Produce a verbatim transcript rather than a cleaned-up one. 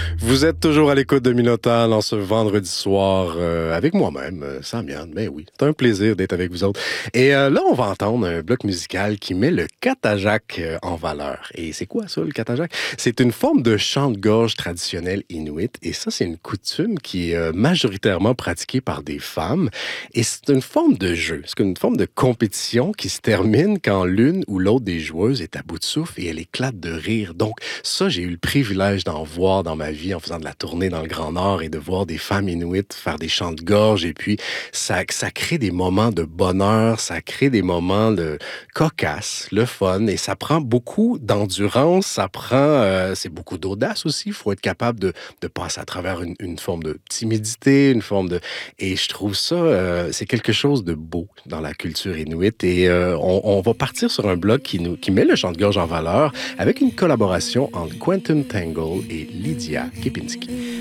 Vous êtes toujours à l'écoute de Minotaur en ce vendredi soir euh, avec moi-même, euh, Samian. Mais oui, c'est un plaisir d'être avec vous autres. Et euh, là, on va entendre un bloc musical qui met le katajak euh, en valeur. Et c'est quoi ça, le katajak? C'est une forme de chant de gorge traditionnel inuit. Et ça, c'est une coutume qui est euh, majoritairement pratiquée par des femmes. Et c'est une forme de jeu. C'est une forme de compétition qui se termine quand l'une ou l'autre des joueuses est à bout de souffle et elle éclate de rire. Donc, ça, j'ai eu le privilège d'en voir dans ma vie en faisant de la tournée dans le Grand Nord et de voir des femmes inuites faire des chants de gorge. Et puis, ça, ça crée des moments de bonheur, ça crée des moments de cocasse, le fun. Et ça prend beaucoup d'endurance, ça prend, euh, c'est beaucoup d'audace aussi. Il faut être capable de, de passer à travers une, une forme de timidité, une forme de... Et je trouve ça, euh, c'est quelque chose de beau dans la culture inuite. Et euh, on, on va partir sur un blog qui, nous, qui met le chant de gorge en valeur avec une collaboration entre Quentin Tangle et Lydia Kepinski.